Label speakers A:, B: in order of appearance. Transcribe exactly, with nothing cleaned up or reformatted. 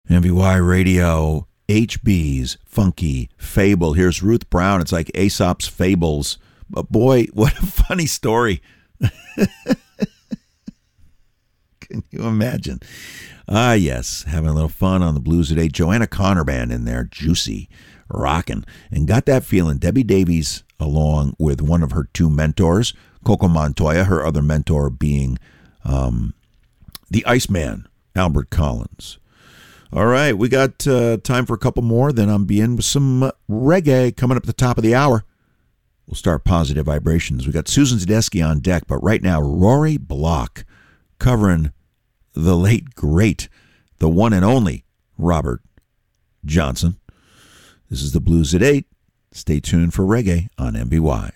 A: M V Y Radio, H B's Funky Fable. Here's Ruth Brown. It's like Aesop's Fables. But boy, what a funny story. Can you imagine? Ah, yes, having a little fun on the Blues at eight. Joanna Connor Band in there, juicy, rocking. And got that feeling. Debbie Davies, along with one of her two mentors, Coco Montoya, her other mentor being um, the Iceman, Albert Collins. All right, we got uh, time for a couple more, then I'm being with some reggae coming up at the top of the hour. We'll start Positive Vibrations. We got Susan Tedeschi on deck, but right now, Rory Block covering the late, great, the one and only Robert Johnson. This is the Blues at eight. Stay tuned for reggae on M V Y.